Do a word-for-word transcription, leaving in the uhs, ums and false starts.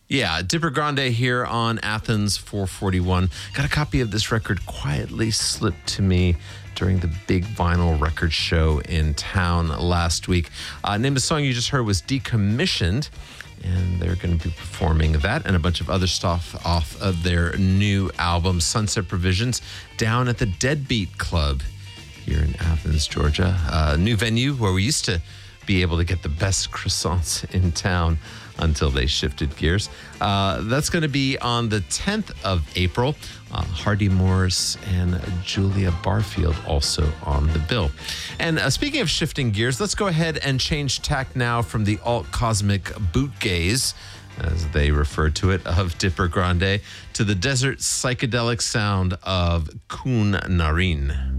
Yeah, Dipper Grande here on Athens four forty-one. Got a copy of this record quietly slipped to me during the big vinyl record show in town last week. Uh, name of the song you just heard was Decommissioned, and they're going to be performing that and a bunch of other stuff off of their new album, Sunset Provisions, down at the Deadbeat Club here in Athens, Georgia. A new venue where we used to be able to get the best croissants in town until they shifted gears. Uh, that's going to be on the tenth of April. Uh, Hardy Morris and Julia Barfield also on the bill. And uh, speaking of shifting gears, let's go ahead and change tack now from the alt-cosmic boot gaze, as they refer to it, of Dipper Grande, to the desert psychedelic sound of Kun Narin.